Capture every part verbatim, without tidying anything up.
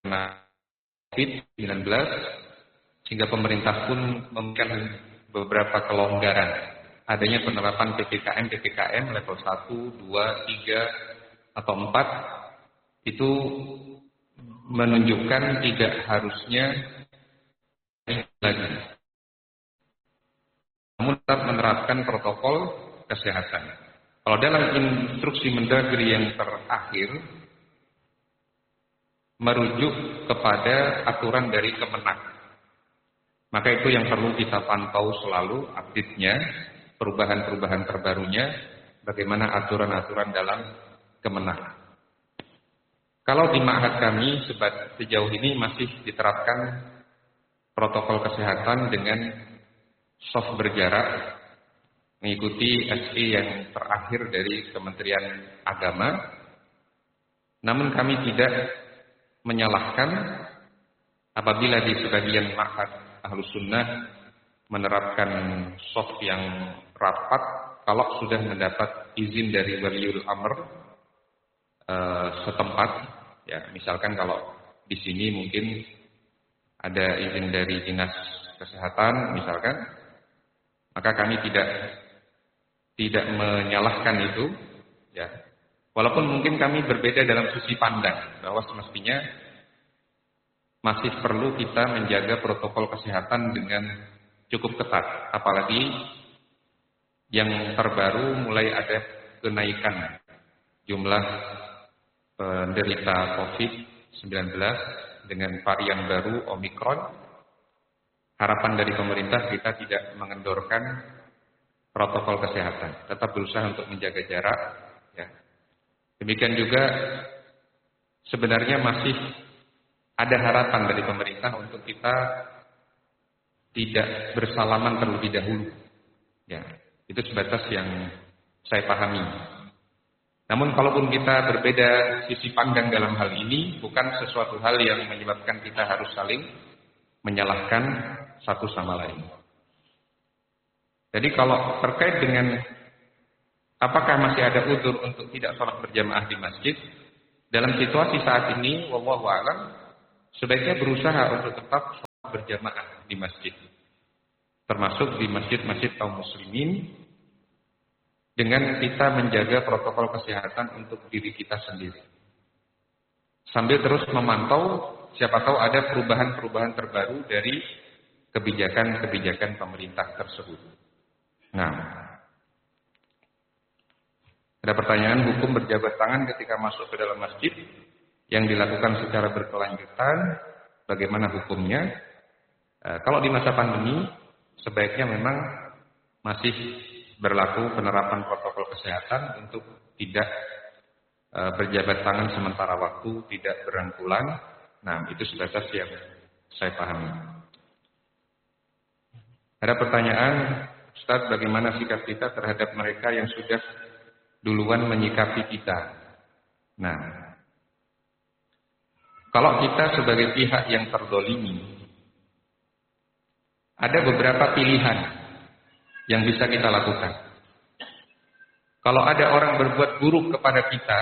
covid sembilan belas, sehingga pemerintah pun memberikan beberapa kelonggaran. Adanya penerapan P P K M, P P K M level satu, dua, tiga, atau empat, itu menunjukkan tidak harusnya lagi, namun tetap menerapkan protokol kesehatan. Kalau dalam instruksi Mendagri yang terakhir merujuk kepada aturan dari Kemenak, maka itu yang perlu kita pantau selalu update-nya, perubahan-perubahan terbarunya, bagaimana aturan-aturan dalam Kemenak. Kalau di ma'had kami sejauh ini masih diterapkan protokol kesehatan dengan soft berjarak, mengikuti S E yang terakhir dari Kementerian Agama. Namun kami tidak menyalahkan apabila di sebagian ma'had Ahlus Sunnah menerapkan soft yang rapat kalau sudah mendapat izin dari waliul amr e, setempat. Ya, misalkan kalau di sini mungkin ada izin dari dinas kesehatan misalkan, maka kami tidak tidak menyalahkan itu, ya. Walaupun mungkin kami berbeda dalam sisi pandang bahwa semestinya masih perlu kita menjaga protokol kesehatan dengan cukup ketat, apalagi yang terbaru mulai ada kenaikan jumlah penderita covid sembilan belas dengan varian baru Omikron. Harapan dari pemerintah kita tidak mengendorkan protokol kesehatan, tetap berusaha untuk menjaga jarak, ya. Demikian juga sebenarnya masih ada harapan dari pemerintah untuk kita tidak bersalaman terlebih dahulu, ya. Itu sebatas yang saya pahami. Namun kalaupun kita berbeda sisi pandang dalam hal ini, bukan sesuatu hal yang menyebabkan kita harus saling menyalahkan satu sama lain. Jadi kalau terkait dengan apakah masih ada uzur untuk tidak sholat berjamaah di masjid, dalam situasi saat ini, wallahu a'lam, sebaiknya berusaha untuk tetap sholat berjamaah di masjid, termasuk di masjid-masjid kaum muslimin, dengan kita menjaga protokol kesehatan untuk diri kita sendiri. Sambil terus memantau, siapa tahu ada perubahan-perubahan terbaru dari kebijakan-kebijakan pemerintah tersebut. Nah, ada pertanyaan, hukum berjabat tangan ketika masuk ke dalam masjid yang dilakukan secara berkelanjutan, bagaimana hukumnya? E, kalau di masa pandemi, sebaiknya memang masih berlaku penerapan protokol kesehatan untuk tidak e, berjabat tangan sementara waktu, tidak berangkulan. Nah, itu sebatas yang saya pahami. Ada pertanyaan, Ustaz, bagaimana sikap kita terhadap mereka yang sudah duluan menyikapi kita? Nah, kalau kita sebagai pihak yang terdolimi, ada beberapa pilihan yang bisa kita lakukan. Kalau ada orang berbuat buruk kepada kita,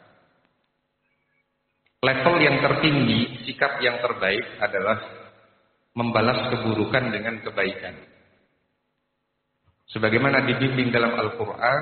level yang tertinggi, sikap yang terbaik adalah membalas keburukan dengan kebaikan. Sebagaimana dibimbing dalam Al-Quran,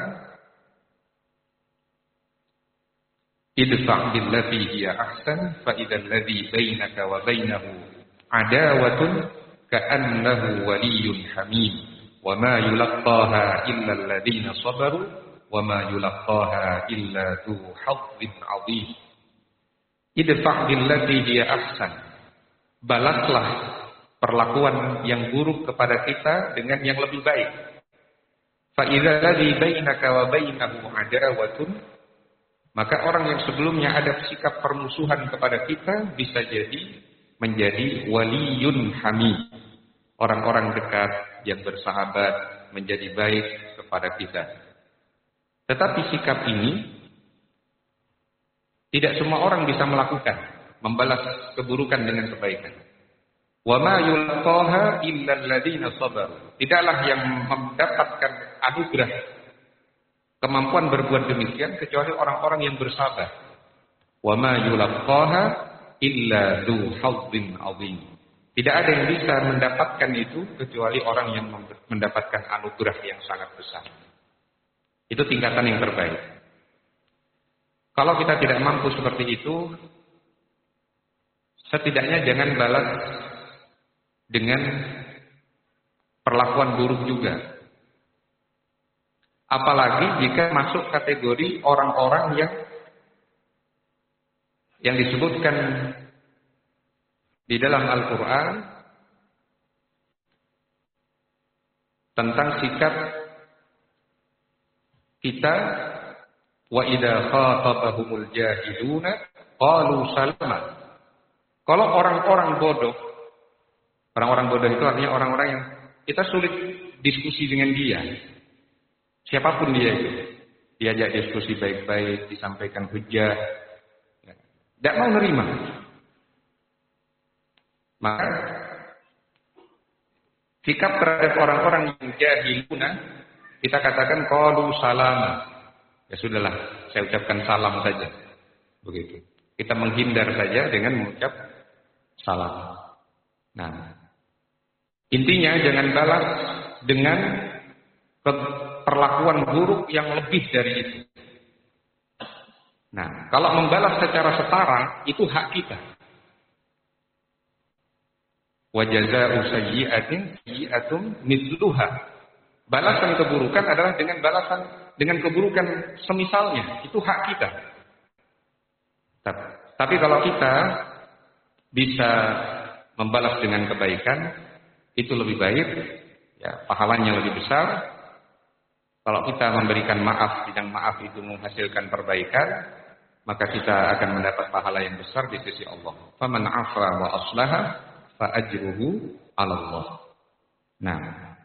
idfa' billati hiya ahsan fa idzal ladzi bainaka wa bainahu adawatun ka'annahu waliyyun hamim wa ma yulaqqaha illa alladziina sabaru wa ma yulaqqaha illa dzu hazzin 'adzim. Idfa' billati hiya ahsan, balaslah perlakuan yang buruk kepada kita dengan yang lebih baik. Fa idzal ladzi bainaka wa bainahu adawatun, maka orang yang sebelumnya ada sikap permusuhan kepada kita bisa jadi menjadi waliyun hamid, orang-orang dekat yang bersahabat menjadi baik kepada kita. Tetapi sikap ini tidak semua orang bisa melakukan, membalas keburukan dengan kebaikan. Wa ma yulqaha illa alladziina sabaru, tidaklah yang mendapatkan anugerah kemampuan berbuat demikian kecuali orang-orang yang bersabar. Wa ma yulqaha illa dzu hazzin 'adzim. Tidak ada yang bisa mendapatkan itu kecuali orang yang mendapatkan anugerah yang sangat besar. Itu tingkatan yang terbaik. Kalau kita tidak mampu seperti itu, setidaknya jangan balas dengan perlakuan buruk juga. Apalagi jika masuk kategori orang-orang yang yang disebutkan di dalam Al-Quran tentang sikap kita, wa idza khatabahumul jahiluna qalu salama. Kalau orang-orang bodoh, orang-orang bodoh itu artinya orang-orang yang kita sulit diskusi dengan dia. Siapapun dia itu, diajak diskusi baik-baik, disampaikan hujah, tidak mau nerima. Maka sikap terhadap orang-orang yang jahiluna, kita katakan qalu salama. Ya sudahlah, saya ucapkan salam saja. Begitu. Kita menghindar saja dengan mengucap salam. Nah, intinya jangan balas dengan perlakuan buruk yang lebih dari itu. Nah, kalau membalas secara setara itu hak kita. Wa jazaa'u sayyi'atin sayyi'atun mithluha. Balasan keburukan adalah dengan balasan dengan keburukan semisalnya. Itu hak kita. Tapi kalau kita bisa membalas dengan kebaikan, itu lebih baik, ya, pahalanya lebih besar. Kalau kita memberikan maaf, dan maaf itu menghasilkan perbaikan, maka kita akan mendapat pahala yang besar di sisi Allah. Faman 'afa wa aslaha fa ajruhu 'ala Allah. Nah,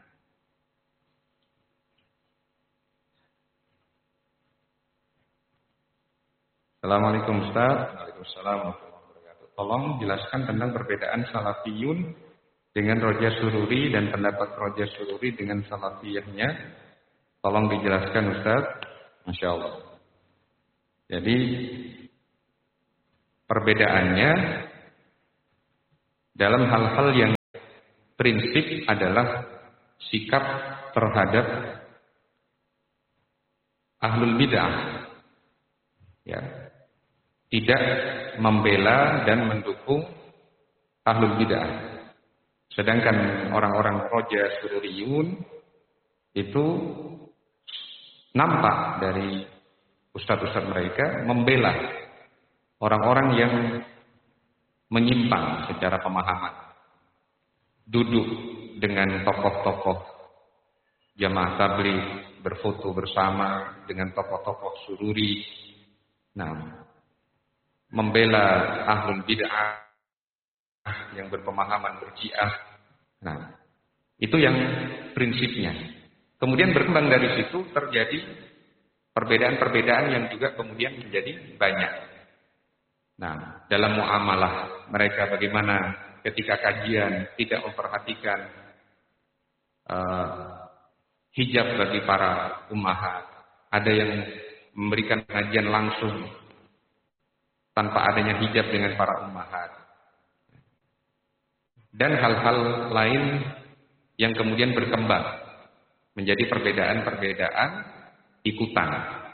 Assalamualaikum Ustaz. Waalaikumsalam warahmatullahi wabarakatuh. Tolong jelaskan tentang perbedaan salafiyun dengan Roja Sururi dan pendapat Roja Sururi dengan salafiyahnya. Tolong dijelaskan Ustaz. Masya Allah. Jadi perbedaannya dalam hal-hal yang prinsip adalah sikap terhadap ahlul bid'ah. Ya. Tidak membela dan mendukung ahlul bid'ah. Sedangkan orang-orang Roja Sururiyun itu nampak dari ustadz-ustadz mereka membela orang-orang yang menyimpang secara pemahaman. Duduk dengan tokoh-tokoh jamaah tabligh, berfoto bersama dengan tokoh-tokoh sururi. Nah, membela ahlul bid'ah yang berpemahaman berji'ah. Nah, itu yang prinsipnya. Kemudian berkembang dari situ terjadi perbedaan-perbedaan yang juga kemudian menjadi banyak. Nah, dalam muamalah mereka bagaimana ketika kajian tidak memperhatikan uh, hijab bagi para ummahat. Ada yang memberikan pengajian langsung tanpa adanya hijab dengan para ummahat. Dan hal-hal lain yang kemudian berkembang menjadi perbedaan-perbedaan ikutan.